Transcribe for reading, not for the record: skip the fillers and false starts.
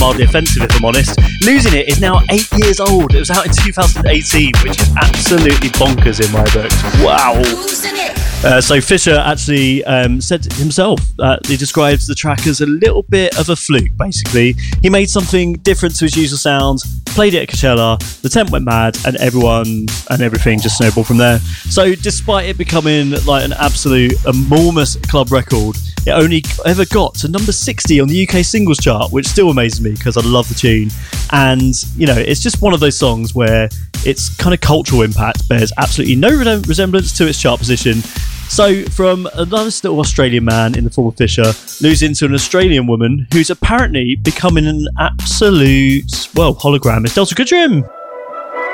mildly offensive, if I'm honest. Losing It is now 8 years old. It was out in 2018, which is absolutely bonkers in my books. Wow. So Fisher actually said himself that he describes the track as a little bit of a fluke, basically. He made something different to his usual sounds, played it at Coachella, the tent went mad, and everyone and everything just snowballed from there. So despite it becoming like an absolute enormous club record, it only ever got to number 60 on the UK singles chart, which still amazes me because I love the tune. And, you know, it's just one of those songs where its kind of cultural impact bears absolutely no resemblance to its chart position. So from a nice little Australian man in the form of Fisher losing to an Australian woman who's apparently becoming an absolute, well, hologram, it's Delta Goodrem.